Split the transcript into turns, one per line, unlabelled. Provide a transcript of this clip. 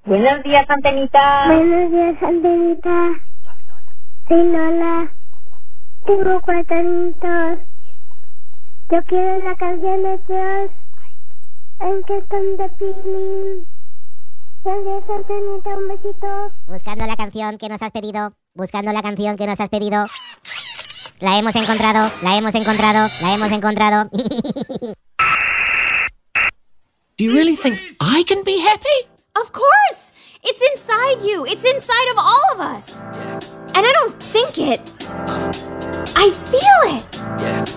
Buenos días, Antenita.
Buenos días, Antenita. Soy Lola. Tengo 4 añitos. Yo quiero la canción de Dios. En que están de Pilín. Gracias, Antenita. Un besito.
Buscando la canción que nos has pedido. Buscando la canción que nos has pedido. La hemos encontrado. La hemos encontrado. La hemos encontrado.
Do you really think I can be happy?
Of course! It's inside you. It's inside of all of us. And I don't think it. I feel it.